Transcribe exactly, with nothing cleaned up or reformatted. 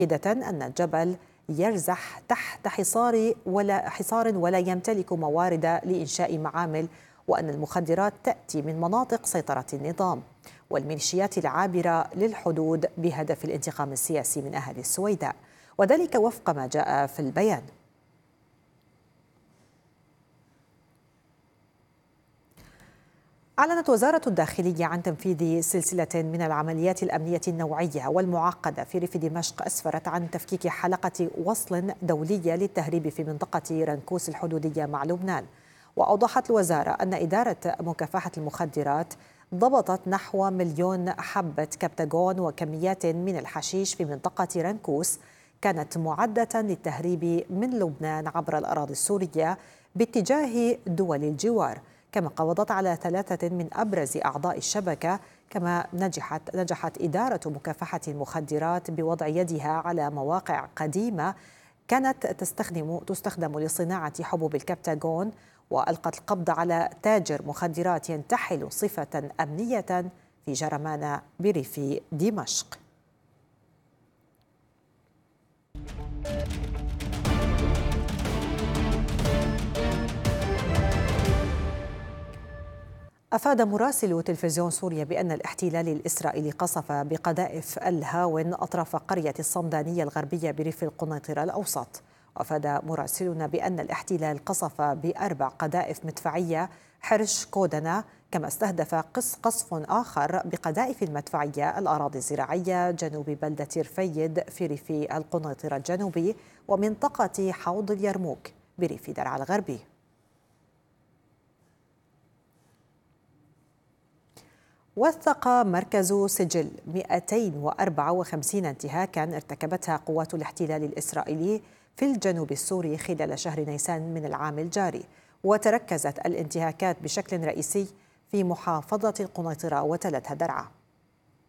مؤكدة أن الجبل يرزح تحت حصار ولا حصار ولا يمتلك موارد لإنشاء معامل، وأن المخدرات تأتي من مناطق سيطرة النظام والميليشيات العابرة للحدود بهدف الانتقام السياسي من أهالي السويداء، وذلك وفق ما جاء في البيان. أعلنت وزارة الداخلية عن تنفيذ سلسلة من العمليات الأمنية النوعية والمعقدة في ريف دمشق أسفرت عن تفكيك حلقة وصل دولية للتهريب في منطقة رنكوس الحدودية مع لبنان. وأوضحت الوزارة أن إدارة مكافحة المخدرات ضبطت نحو مليون حبة كبتاغون وكميات من الحشيش في منطقة رنكوس كانت معدة للتهريب من لبنان عبر الأراضي السورية باتجاه دول الجوار، كما قبضت على ثلاثة من أبرز أعضاء الشبكة. كما نجحت نجحت إدارة مكافحة المخدرات بوضع يدها على مواقع قديمة كانت تستخدم تستخدم لصناعة حبوب الكبتاغون، وألقت القبض على تاجر مخدرات ينتحل صفة أمنية في جرمان بريف دمشق. أفاد مراسل تلفزيون سوريا بأن الاحتلال الإسرائيلي قصف بقذائف الهاون أطراف قرية الصمدانية الغربية بريف القنيطرة الأوسط. وأفاد مراسلنا بأن الاحتلال قصف بأربع قذائف مدفعية حرش كودنا، كما استهدف قصف آخر بقذائف المدفعية الأراضي الزراعية جنوب بلدة رفيد في ريف القنيطرة الجنوبي ومنطقة حوض اليرموك بريف درعا الغربي. وثق مركز سجل مئتين وأربعة وخمسين انتهاكاً ارتكبتها قوات الاحتلال الإسرائيلي في الجنوب السوري خلال شهر نيسان من العام الجاري، وتركزت الانتهاكات بشكل رئيسي في محافظة القنيطرة وتلتها درعا.